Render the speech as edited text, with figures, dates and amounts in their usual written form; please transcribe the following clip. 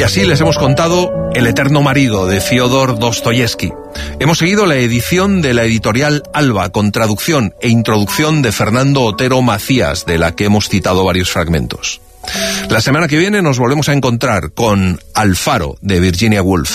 así les hemos contado El eterno marido de Fyodor Dostoyevsky. Hemos seguido la edición de la editorial Alba, con traducción e introducción de Fernando Otero Macías, de la que hemos citado varios fragmentos. La semana que viene nos volvemos a encontrar con Alfaro, de Virginia Woolf.